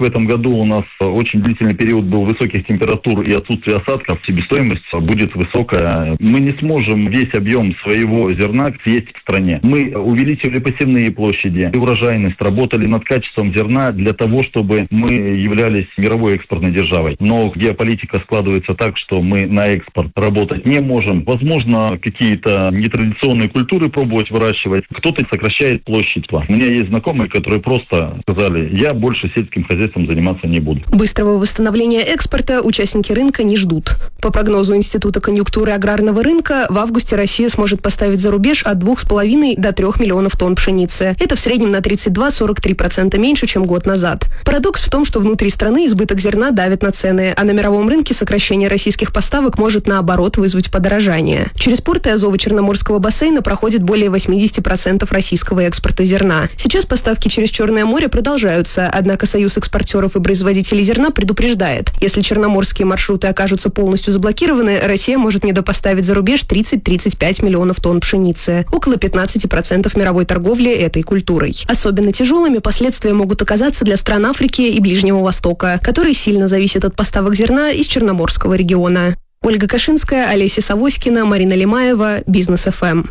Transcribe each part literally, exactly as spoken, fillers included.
в этом году у нас очень длительный период был высоких температур и отсутствие осадков, себестоимость будет высокая. Мы не сможем весь объем своего зерна съесть в стране. Мы увеличили посевные площади и урожайность, работали над качеством зерна для того, чтобы мы являлись мировой экспортной державой. Но геополитика складывается так, что мы на экспорт работать не можем. Возможно, какие-то нетрадиционные культуры пробовать выращивать. Кто-то сокращает площадь. У меня есть знакомые, которые просто сказали: я больше сельским хозяйством заниматься не буду. Быстрого восстановления экспорта участники рынка не ждут. По прогнозу Института конъюнктуры аграрного рынка, в августе Россия сможет поставить за рубеж от двух с половиной до трех миллионов тонн пшеницы. Это в среднем на тридцать два - сорок три процента меньше, чем год назад. Парадокс в том, что внутри страны избыток зерна давит на цены, а на мировом рынке сокращение российских поставок может, наоборот, вызвать подорожание. Через порты Азово-Черноморского бассейна проходит более восемьдесят процентов российского экспорта зерна. Сейчас поставки через Черное море продолжаются, однако Союз экспортеров и производителей зерна предупреждает: если черноморские маршруты окажутся полностью заблокированы, Россия может недопоставить за рубеж тридцать - тридцать пять миллионов тонн пшеницы, около пятнадцать процентов мировой торговли этой культурой. Особенно тяжелыми последствия могут оказаться для стран Африки и Ближнего Востока, которые сильно зависят от поставок зерна из Черноморского региона. Ольга Кашинская, Олеся Савоськина, Марина Лимаева, Бизнес эф эм.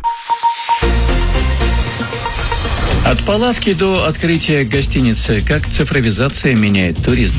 От палатки до открытия гостиницы. Как цифровизация меняет туризм?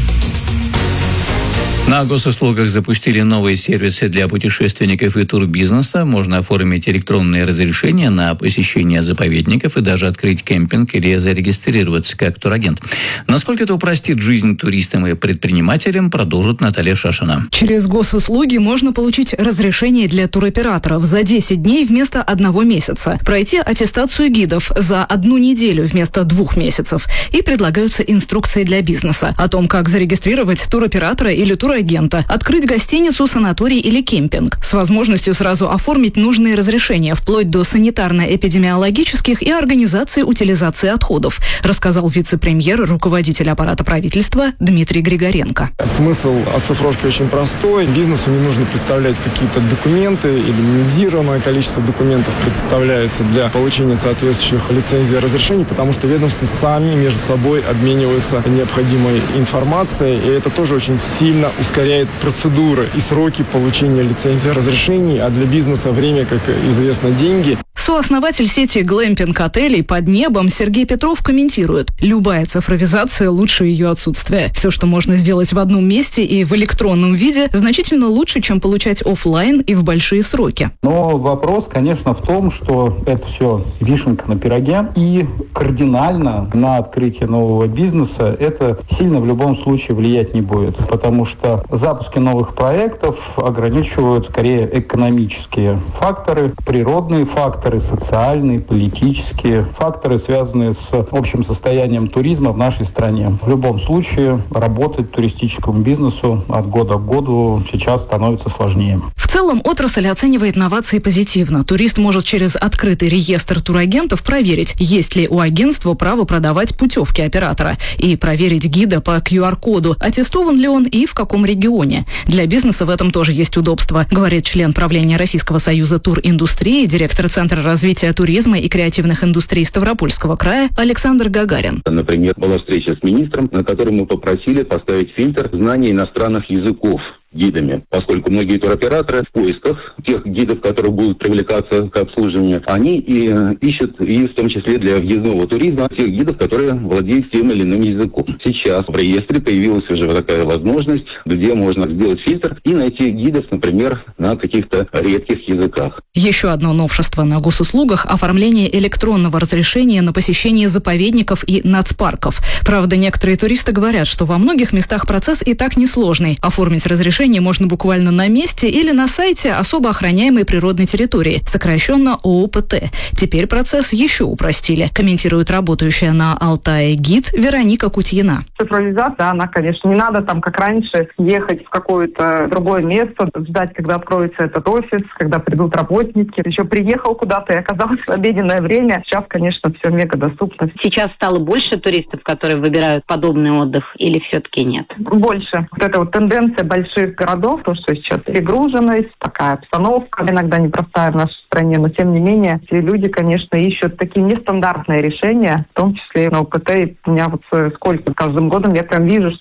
На госуслугах запустили новые сервисы для путешественников и турбизнеса. Можно оформить электронные разрешения на посещение заповедников и даже открыть кемпинг или зарегистрироваться как турагент. Насколько это упростит жизнь туристам и предпринимателям, продолжит Наталья Шашина. Через госуслуги можно получить разрешение для туроператоров за десять дней вместо одного месяца, пройти аттестацию гидов за одну неделю вместо двух месяцев. И предлагаются инструкции для бизнеса о том, как зарегистрировать туроператора или турагента, открыть гостиницу, санаторий или кемпинг, с возможностью сразу оформить нужные разрешения, вплоть до санитарно-эпидемиологических и организации утилизации отходов, рассказал вице-премьер, руководитель аппарата правительства Дмитрий Григоренко. Смысл оцифровки очень простой. Бизнесу не нужно представлять какие-то документы или минимизированное количество документов представляется для получения соответствующих лицензий и разрешений, потому что ведомства сами между собой обмениваются необходимой информацией, и это тоже очень сильно ускоряет процедуры и сроки получения лицензии и разрешений, а для бизнеса время, как известно, деньги. Сооснователь сети глэмпинг-отелей «Под небом» Сергей Петров комментирует: любая цифровизация лучше ее отсутствия. Все, что можно сделать в одном месте и в электронном виде, значительно лучше, чем получать офлайн и в большие сроки. Но вопрос, конечно, в том, что это все вишенка на пироге, и кардинально на открытие нового бизнеса это сильно в любом случае влиять не будет, потому что запуски новых проектов ограничивают скорее экономические факторы, природные факторы, социальные, политические факторы, связанные с общим состоянием туризма в нашей стране. В любом случае работать туристическому бизнесу от года к году сейчас становится сложнее. В целом отрасль оценивает новации позитивно. Турист может через открытый реестр турагентов проверить, есть ли у агентства право продавать путевки оператора, и проверить гида по ку ар коду, аттестован ли он и в каком регионе. Для бизнеса в этом тоже есть удобство, говорит член правления Российского союза туриндустрии, директор Центра развития туризма и креативных индустрий Ставропольского края Александр Гагарин. Например, была встреча с министром, на которой мы попросили поставить фильтр знания иностранных языков гидами, поскольку многие туроператоры в поисках тех гидов, которые будут привлекаться к обслуживанию, они и ищут, и в том числе для въездного туризма, тех гидов, которые владеют тем или иным языком. Сейчас в реестре появилась уже такая возможность, где можно сделать фильтр и найти гидов, например, на каких-то редких языках. Еще одно новшество на госуслугах – оформление электронного разрешения на посещение заповедников и нацпарков. Правда, некоторые туристы говорят, что во многих местах процесс и так несложный. Оформить разрешение можно буквально на месте или на сайте особо охраняемой природной территории, сокращенно о о пэ тэ. Теперь процесс еще упростили, комментирует работающая на Алтае гид Вероника Кутьина. Цифровизация, она, конечно, не надо там, как раньше, ехать в какое-то другое место, ждать, когда откроется этот офис, когда придут работники. Еще приехал куда-то и оказался в обеденное время. Сейчас, конечно, все мега доступно. Сейчас стало больше туристов, которые выбирают подобный отдых, или все-таки нет? Больше. Вот эта вот тенденция больших городов, то, что сейчас перегруженность, такая обстановка, иногда непростая в нашей стране, но тем не менее, все люди, конечно, ищут такие нестандартные решения, в том числе на о пэ тэ. И у меня вот сколько, каждым годом я прям вижу, что